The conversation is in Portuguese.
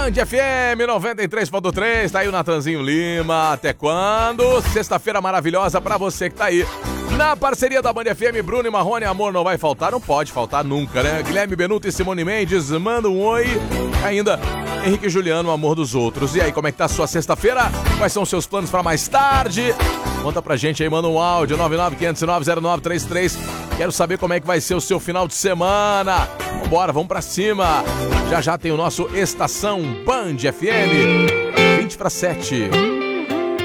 Band FM 93.3, tá aí o Natanzinho Lima. Até quando? Sexta-feira maravilhosa pra você que tá aí. Na parceria da Band FM, Bruno e Marrone, amor não vai faltar, não pode faltar nunca, né? Guilherme Benuto e Simone Mendes, manda um oi. Ainda Henrique e Juliano, amor dos outros. E aí, como é que tá a sua sexta-feira? Quais são os seus planos pra mais tarde? Conta pra gente aí, manda um áudio, 995090933. Quero saber como é que vai ser o seu final de semana. Vambora, vamos pra cima. Já já tem o nosso Estação Band FM, 20 para 7.